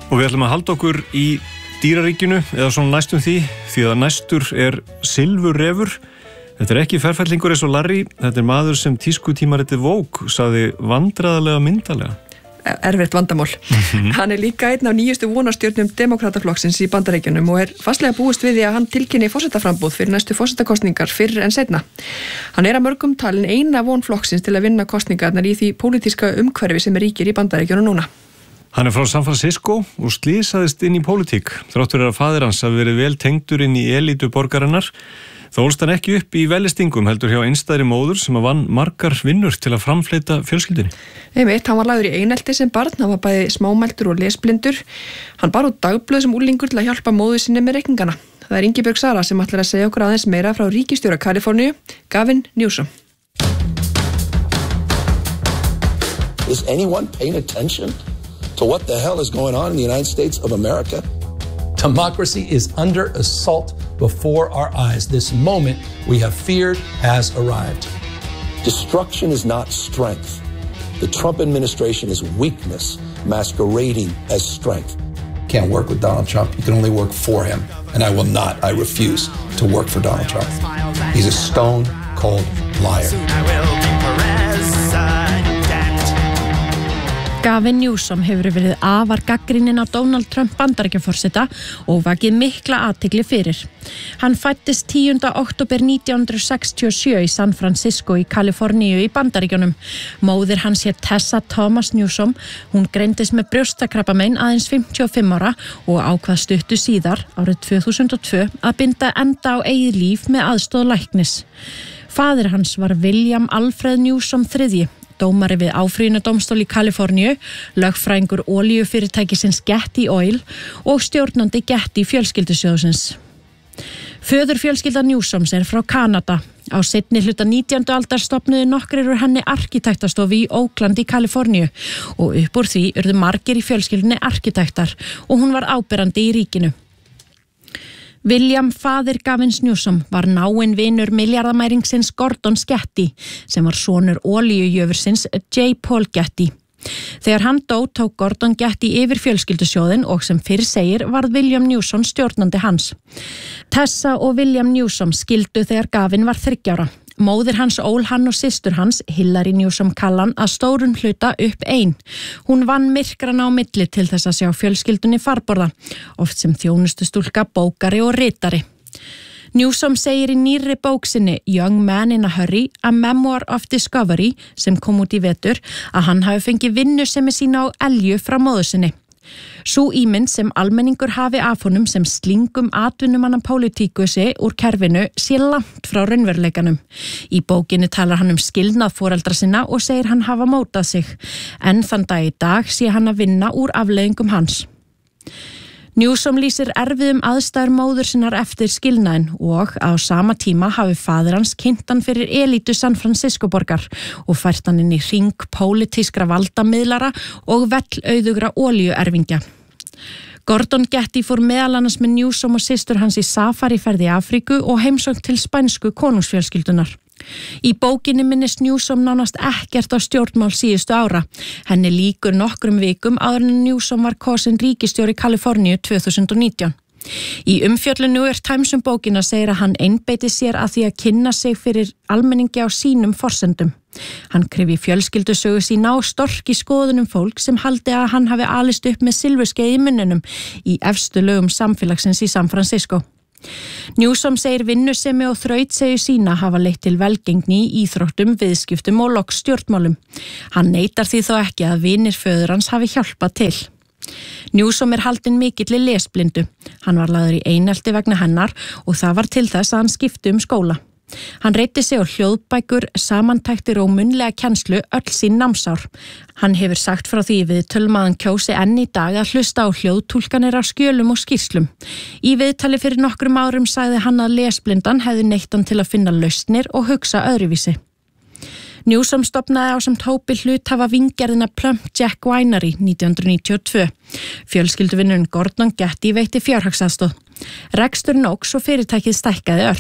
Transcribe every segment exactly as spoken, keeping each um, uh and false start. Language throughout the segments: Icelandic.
Og við ætlum að halda okkur í dýraríkinu eða svona næstum því, því að næstur er silfurrefur. Þetta er ekki ferfællingur eins og Larry, þetta er maður sem tískutímaritið Vogue sagði vandræðalega myndarlega. Erfitt vandamál. Mm-hmm. Hann er líka einn af nýjustu vonarstjörnum Demókrataflokksins í Bandaríkjunum og er fastlega búist við því að hann tilkynni forsetaframboð fyrir næstu forsetakostningar fyrr en seinna. Hann er að mörgum talin eina von flokksins til að vinna kostningarnar í því pólitíska umhverfi sem ríkir í Bandaríkjunum núna. Hann er frá San Francisco og slísaðist inn í pólitík. Þráttur er að faðir hans hafi verið vel tengdur inn í elítu borgarinnar. Þá ólst hann ekki upp í velistingum heldur hjá einstæðri móður sem að vann margar vinnur til að framfleyta fjölskyldinni. Einmitt, hann var lagður í einelti sem barn, hann var bæði smámæltur og lesblindur. Hann bar út dagblöð sem úlingur til að hjálpa móður sinni með reikningana. Það er Ingibjörg Sara sem ætlar að segja okkur aðeins meira frá ríkisstjóra Kaliforníu, Gavin Newsom. Is anyone paying attention to what the hell is going on in the United States of America? Democracy is under assault before our eyes. This moment we have feared has arrived. Destruction is not strength. The Trump administration is weakness masquerading as strength. Can't work with Donald Trump. You can only work for him. And I will not, I refuse to work for Donald Trump. He's a stone cold liar. Gavin Newsom hefur verið afar gagnrýninn á Donald Trump Bandaríkjaforseta og vakið mikla athygli fyrir. Hann fæddist tíunda október nítján hundruð sextíu og sjö í San Francisco í Kaliforníu í Bandaríkjunum. Móðir hans hét Tessa Thomas Newsom. Hún greindist með brjóstakrabbamein aðeins fimmtíu og fimm ára og ákvað stuttu síðar, árið tvö þúsund og tvö, að binda enda á eigið líf með aðstoð læknis. Faðir hans var William Alfred Newsom þriðji. Dómari við áfrýjunardómstól í Kaliforníu, lögfræðingur olíufyrirtækisins Getty Oil og stjórnandi Getty fjölskyldusjóðsins. Föður fjölskylda Newsoms er frá Kanada. Á seinni hluta nítjándu aldar stofnuðu nokkrir úr henni arkitektastofu í Oakland í Kaliforníu og upp úr því urðu margir í fjölskyldunni arkitektar og hún var áberandi í ríkinu. William, faðir Gavins Newsom, var náinn vinur milljarðamæringsins Gordon Getty, sem var sonur olíujöfursins J. Paul Getty. Þegar hann dó tók Gordon Getty yfir fjölskyldusjóðinn og sem fyrr segir varð William Newsom stjórnandi hans. Tessa og William Newsom skildu þegar Gavin var þriggja ára. Móðir hans ól hann og systur hans, Hillary Newsom Callan, að stórun hluta upp ein. Hún vann myrkrana á milli til þess að sjá fjölskyldunni farborða, oft sem þjónustustúlka, bókari og ritari. Newsom segir í nýrri bók sinni Young Man in a Hurry, A Memoir of Discovery, sem kom út í vetur, að hann hafi fengið vinnusemi sína á elju frá móður sinni. Sú ímynd sem almenningur hafi af honum sem slingum atvinnumanna pólitíkusi úr kerfinu sé langt frá raunveruleikanum. Í bókinni talar hann um skilnað foreldra sinna og segir hann hafa mótað sig, en þann dag í dag sé hann að vinna úr afleiðingum hans. Newsom lýsir erfiðum aðstæður móður sinnar eftir skilnaðinn og á sama tíma hafi faðir hans kynnt hann fyrir elítu San Francisco borgar og fært hann inn í hring pólitískra valdamiðlara og vellauðugra olíuerfingja. Gordon Getty fór meðal annars með Newsom og systur hans í safariferð í Afríku og heimsókn til spænsku konungsfjölskyldunar. Í bókinni minnist Newsom nánast ekkert á stjórnmál síðustu ára. Henni líkur nokkrum vikum áður en Newsom var kosin ríkisstjóri Kaliforníu tvö þúsund og nítján. Í umfjöllun New York Times um bókina segir að hann einbeiti sér að því að kynna sig fyrir almenningi á sínum forsendum. Hann kryfi fjölskyldusögu sína og storki skoðunum fólk sem haldi að hann hafi alist upp með silfurskeið í munninum í efstu lögum samfélagsins í San Francisco. Newsom segir vinnusemi og þrautsegu sína hafa leitt til velgengni í íþróttum, viðskiptum og loks stjórnmálum. Hann neitar því þó ekki að vinir föður hans hafi hjálpað til. Newsom er haldinn mikilli lesblindu. Hann var lagður í einelti vegna hennar og það var til þess að hann skipti um skóla. Hann reiddi sig á hljóðbækur, samantæktir og munnlega kennslu öll sín námsár. Hann hefur sagt frá því við tölmaðan kjósi enn í dag að hlusta á hljóðtúlkanir á skjölum og skýrslum. Í viðtali fyrir nokkrum árum sagði hann að lesblindan hefði neytt hann til að finna lausnir og hugsa öðruvísi. Newsom stofnaði ásamt hópi hluthafa víngerðina Plum Jack Winery nítján hundruð níutíu og tvö. Fjölskylduvinnurinn Gordon Getty veitti fjárhagsaðstoð. Reksturinn óx og fyrirtækið stækkaði ört.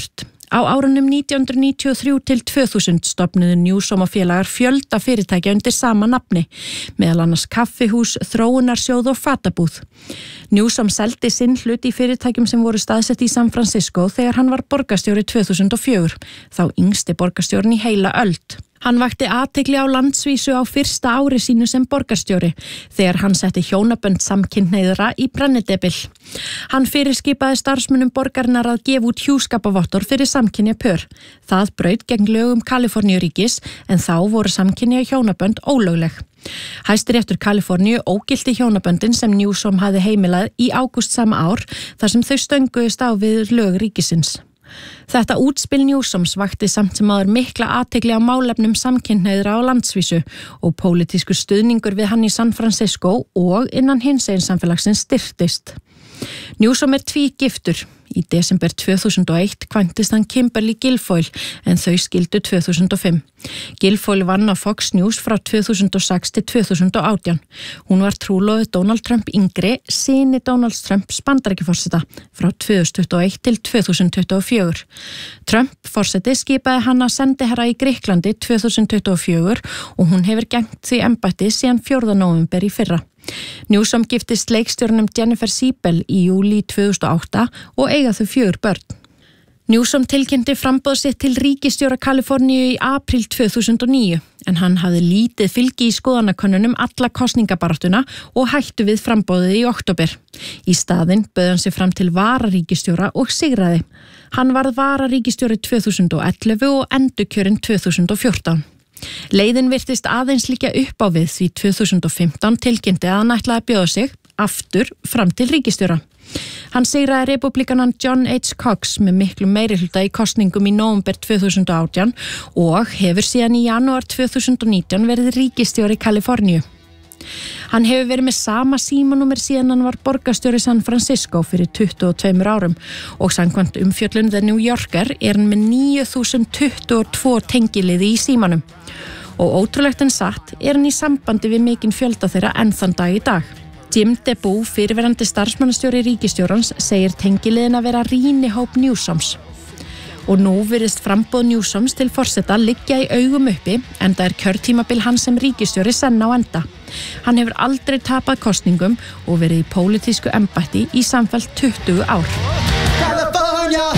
Á árunum nítján hundruð níutíu og þrjú til tvö þúsund stofnuðu Newsom og félagar fjölda fyrirtækja undir sama nafni, meðal annars kaffihús, þróunarsjóð og fatabúð. Newsom seldi sinn hlut í fyrirtækjum sem voru staðsett í San Francisco þegar hann var borgarstjóri tvö þúsund og fjögur, þá yngsti borgarstjórinn í heila öld. Hann vakti athygli á landsvísu á fyrsta ári sínu sem borgarstjóri þegar hann setti hjónabönd samkynhneigðra í brennidebil. Hann fyrirskipaði starfsmönnum borgarinnar að gefa út hjúskapavottor fyrir samkynja pör. Það braut gegn lögum Kaliforníuríkis en þá voru samkynja hjónabönd ólögleg. Hæstiréttur Kaliforníu ógilti hjónaböndin sem Newsom hafði heimilað í ágúst sama ár þar sem þau stönguðust á við lög ríkisins. Þetta útspil Newsoms vakti samt sem áður mikla athygli á málefnum samkynhneigðra á landsvísu og pólitískur stuðningur við hann í San Francisco og innan hinsegin samfélagsins styrktist. Newsom er tvígiftur. Í desember tvö þúsund og eitt kvæntist hann Kimberly Guilfoyle en þau skildu tvö þúsund og fimm. Guilfoyle vann á Fox News frá tvö þúsund og sex til tvö þúsund og átján. Hún var trúlofuð Donald Trump yngri, syni Donald Trumps Bandaríkjaforseta frá tvö þúsund tuttugu og eitt til tvö þúsund tuttugu og fjögur. Trump forseti skipaði hann að sendiherra í Grikklandi tvö þúsund tuttugu og fjögur og hún hefur gegnt því embætti síðan fjórða nóvember í fyrra. Newsom giftist leikstjórnum Jennifer Siebel í júlí tvö þúsund og átta og eiga þau fjögur börn. Newsom tilkynnti framboð sitt til ríkisstjóra Kaliforníu í apríl tvö þúsund og níu en hann hafði lítið fylgi í skoðanakönnunum alla kosningabaráttuna og hættu við framboðið í október. Í staðinn bauð hann sig fram til vararíkisstjóra og sigraði. Hann varð vararíkisstjóri tvö þúsund og ellefu og endurkjörinn tvö þúsund og fjórtán. Leiðin virtist aðeins líka upp á við því tvö þúsund og fimmtán tilkynnti að hann ætlaði að bjóða sig aftur fram til ríkisstjóra. Hann sigraði repúblikanan John H. Cox með miklu meirihluta í kosningum í nóvember tvö þúsund og átján og hefur síðan í janúar tvö þúsund og nítján verið ríkisstjóri Kaliforníu. Hann hefur verið með sama símanúmer síðan hann var borgarstjóri San Francisco fyrir tuttugu og tveimur árum og samkvæmt umfjöllun The New Yorker er hann með níu þúsund tuttugu og tvö tengiliði í símanum. Og ótrúlegt en satt er hann í sambandi við mikinn fjölda þeirra enn þann dag í dag. Jim DeBoo, fyrirverandi starfsmannastjóri ríkisstjórans, segir tengiliðin að vera rýnihóp Newsoms. Og nú virðist framboð Newsoms til forseta liggja í augum uppi enda er kjörtímabil hans sem ríkisstjóri senn á enda. Hann hefur aldrei tapað kosningum og verið í pólitísku embætti í samfellt tuttugu ár. California,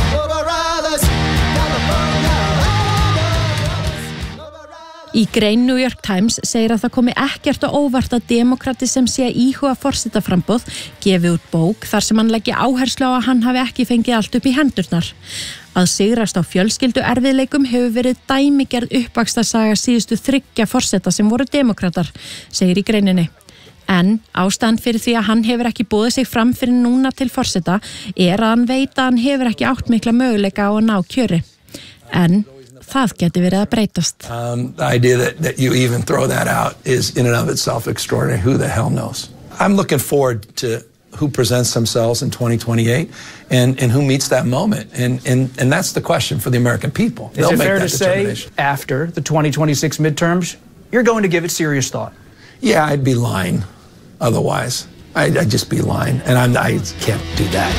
Í grein New York Times segir að það komi ekkert á óvart að demokrati sem sé að íhuga forsetaframboð gefi út bók þar sem hann leggi áherslu á að hann hafi ekki fengið allt upp í hendurnar. Að sigrast á fjölskyldu erfiðleikum hefur verið dæmigerð uppvaxtarsaga síðustu þriggja forseta sem voru demokratar, segir í greininni. En ástæðan fyrir því að hann hefur ekki boðið sig fram fyrir núna til forseta er að hann veit að hann hefur ekki átt mikla möguleika á að ná kjöri. En það geti verið að breytast. Um, the idea that, that you even throw that out is in and of itself extraordinary. Who the hell knows? I'm looking forward to who presents themselves in twenty twenty-eight and, and who meets that moment. And, and, and that's the question for the American people. Is They'll it make fair that to say determination. after the twenty twenty-six midterms, you're going to give it serious thought? Yeah, I'd be lying otherwise. I'd, I'd just be lying. And I'm, I can't do that.